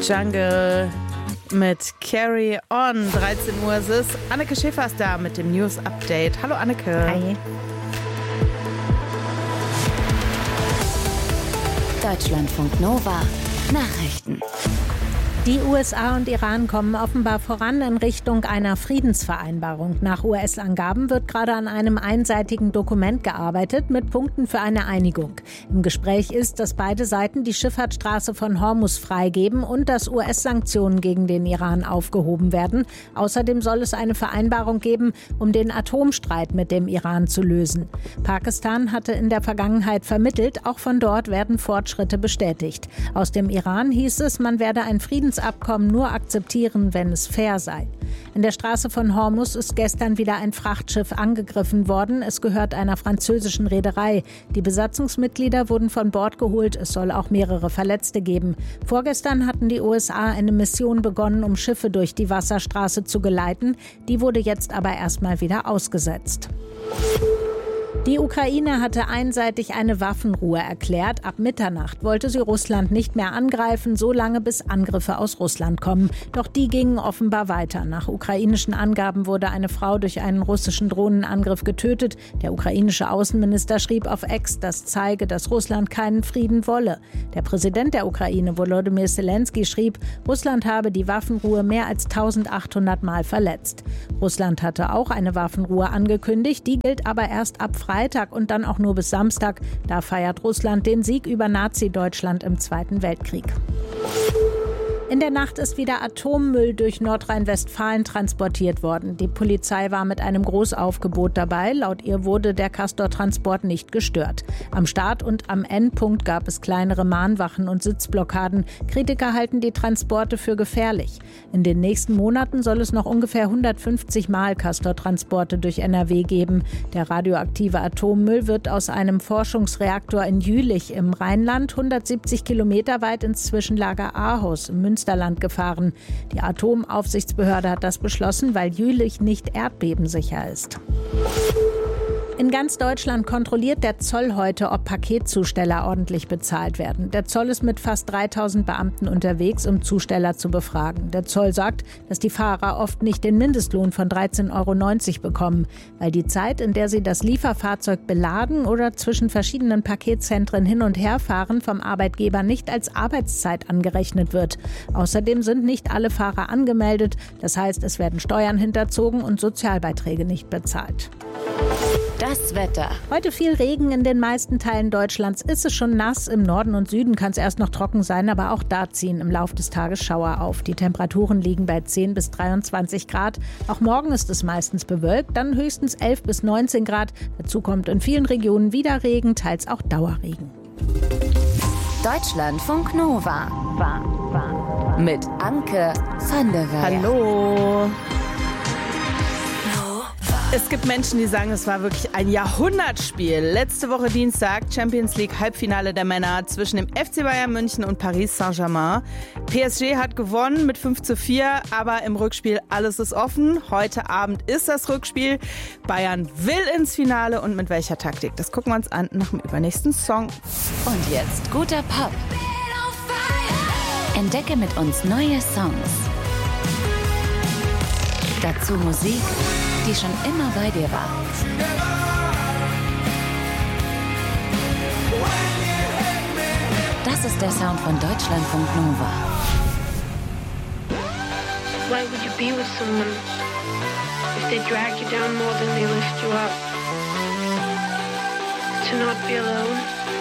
Jungle mit Carry On. 13 Uhr ist es. Anneke Schäfer ist da mit dem News Update. Hallo Anneke. Hi. Deutschlandfunk Nova Nachrichten. Die USA und Iran kommen offenbar voran in Richtung einer Friedensvereinbarung. Nach US-Angaben wird gerade an einem einseitigen Dokument gearbeitet mit Punkten für eine Einigung. Im Gespräch ist, dass beide Seiten die Schifffahrtsstraße von Hormuz freigeben und dass US-Sanktionen gegen den Iran aufgehoben werden. Außerdem soll es eine Vereinbarung geben, um den Atomstreit mit dem Iran zu lösen. Pakistan hatte in der Vergangenheit vermittelt, auch von dort werden Fortschritte bestätigt. Aus dem Iran hieß es, man werde ein Friedensabkommen nur akzeptieren, wenn es fair sei. In der Straße von Hormuz ist gestern wieder ein Frachtschiff angegriffen worden. Es gehört einer französischen Reederei. Die Besatzungsmitglieder wurden von Bord geholt. Es soll auch mehrere Verletzte geben. Vorgestern hatten die USA eine Mission begonnen, um Schiffe durch die Wasserstraße zu geleiten. Die wurde jetzt aber erstmal wieder ausgesetzt. Die Ukraine hatte einseitig eine Waffenruhe erklärt. Ab Mitternacht wollte sie Russland nicht mehr angreifen, solange bis Angriffe aus Russland kommen. Doch die gingen offenbar weiter. Nach ukrainischen Angaben wurde eine Frau durch einen russischen Drohnenangriff getötet. Der ukrainische Außenminister schrieb auf X, das zeige, dass Russland keinen Frieden wolle. Der Präsident der Ukraine, Volodymyr Zelensky, schrieb, Russland habe die Waffenruhe mehr als 1800 Mal verletzt. Russland hatte auch eine Waffenruhe angekündigt. Die gilt aber erst ab Freitag und dann auch nur bis Samstag. Da feiert Russland den Sieg über Nazi-Deutschland im Zweiten Weltkrieg. In der Nacht ist wieder Atommüll durch Nordrhein-Westfalen transportiert worden. Die Polizei war mit einem Großaufgebot dabei. Laut ihr wurde der Castor-Transport nicht gestört. Am Start und am Endpunkt gab es kleinere Mahnwachen und Sitzblockaden. Kritiker halten die Transporte für gefährlich. In den nächsten Monaten soll es noch ungefähr 150 Mal Castor-Transporte durch NRW geben. Der radioaktive Atommüll wird aus einem Forschungsreaktor in Jülich im Rheinland 170 Kilometer weit ins Zwischenlager Ahaus im Münsterland gefahren. Die Atomaufsichtsbehörde hat das beschlossen, weil Jülich nicht erdbebensicher ist. In ganz Deutschland kontrolliert der Zoll heute, ob Paketzusteller ordentlich bezahlt werden. Der Zoll ist mit fast 3000 Beamten unterwegs, um Zusteller zu befragen. Der Zoll sagt, dass die Fahrer oft nicht den Mindestlohn von 13,90 € bekommen, weil die Zeit, in der sie das Lieferfahrzeug beladen oder zwischen verschiedenen Paketzentren hin und her fahren, vom Arbeitgeber nicht als Arbeitszeit angerechnet wird. Außerdem sind nicht alle Fahrer angemeldet. Das heißt, es werden Steuern hinterzogen und Sozialbeiträge nicht bezahlt. Das Wetter. Heute viel Regen in den meisten Teilen Deutschlands. Ist es schon nass. Im Norden und Süden kann es erst noch trocken sein, aber auch da ziehen im Laufe des Tages Schauer auf. Die Temperaturen liegen bei 10 bis 23 Grad. Auch morgen ist es meistens bewölkt, dann höchstens 11 bis 19 Grad. Dazu kommt in vielen Regionen wieder Regen, teils auch Dauerregen. Deutschlandfunk Nova. Mit Anke van der Weyer. Hallo. Es gibt Menschen, die sagen, es war wirklich ein Jahrhundertspiel. Letzte Woche Dienstag Champions League Halbfinale der Männer zwischen dem FC Bayern München und Paris Saint-Germain. PSG hat gewonnen mit 5:4, aber im Rückspiel alles ist offen. Heute Abend ist das Rückspiel. Bayern will ins Finale und mit welcher Taktik? Das gucken wir uns an nach dem übernächsten Song. Und jetzt guter Pop. Entdecke mit uns neue Songs. Dazu Musik, die schon immer bei dir war. Das ist der Sound von Deutschlandfunk Nova. Why would you be with someone if they drag you down more than they lift you up? To not be alone.